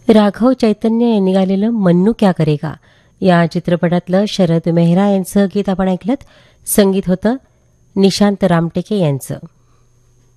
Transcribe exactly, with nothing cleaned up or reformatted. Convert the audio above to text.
राघव चैतन्य यांनी गायलेलं मन्नू क्या करेगा या चित्रपटातलं शरद मेहरा यांचं गीत आपण ऐकलं. संगीत होतं निशांत रामटेके यांचं.